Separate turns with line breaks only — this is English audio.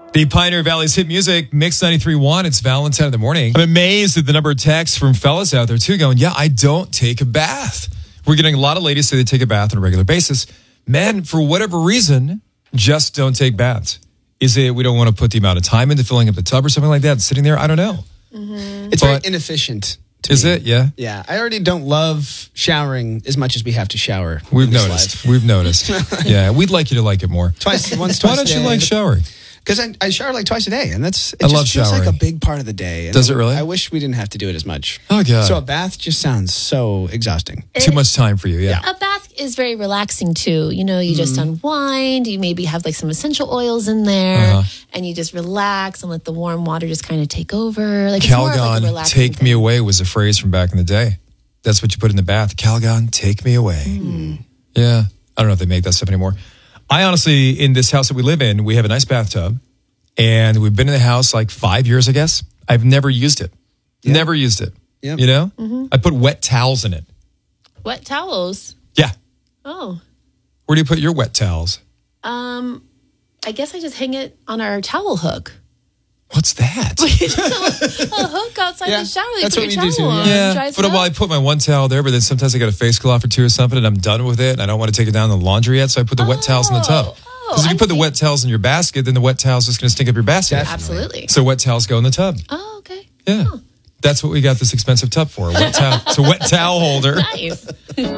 The Pioneer Valley's hit music, Mix 93.1. It's Valentine in the morning. I'm amazed at the number of texts from fellas out there, too, going, yeah, I don't take a bath. We're getting a lot of ladies say they take a bath on a regular basis. Men, for whatever reason, just don't take baths. Is it we don't want to put the amount of time into filling up the tub or something like that, sitting there? I don't know.
Mm-hmm. It's very inefficient.
Is it? Yeah?
Yeah. I already don't love showering as much as we have to shower.
We've noticed. We've noticed. Yeah, we'd like you to like it more.
Twice
Why
a
don't
day.
you like showering?
Because I shower like twice a day, and it
I love
just feels like
showering.
a big part of the day. And
Does it really?
I wish we didn't have to do it as much.
Oh, God.
So a bath just sounds so exhausting.
Too much time for you, yeah.
A bath is very relaxing too. You know, you just unwind. You maybe have like some essential oils in there, and you just relax and let the warm water just kind of take over. Like it's more of like a
Calgon,
relaxing
take
thing.
me away was a phrase from back in the day. That's what you put in the bath. Calgon, take me away. Yeah. I don't know if they make that stuff anymore. I honestly, in this house that we live in, we have a nice bathtub. And we've been in the house like 5 years, I guess. I've never used it.
Yeah.
Never used it.
Yeah.
You know? I put wet towels in it.
Wet towels.
Yeah.
Oh,
Where do you put your wet towels?
I guess I just hang it on our towel hook.
What's that?
A hook outside
Yeah,
the shower. You
that's
put
what
your
we do,
towel
too,
on.
Yeah,
dries
but
it
well,
up.
I put my one towel there, but then sometimes I got a face cloth or two or something, and I'm done with it, and I don't want to take it down in the laundry yet, so I put the wet towels in the tub. Because if you
I
put the
see.
wet towels in your basket, then the wet towel's just going to stink up your basket.
Absolutely.
So wet towels go in the tub.
Oh, okay.
Yeah. That's what we got this expensive tub for. A wet towel. It's a wet towel holder.
Nice.